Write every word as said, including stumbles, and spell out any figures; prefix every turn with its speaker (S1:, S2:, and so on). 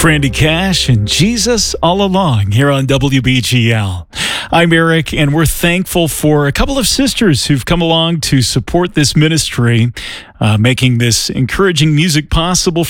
S1: Randy Cash and Jesus All Along here on W B G L. I'm Eric, and we're thankful for a couple of sisters who've come along to support this ministry, uh, making this encouraging music possible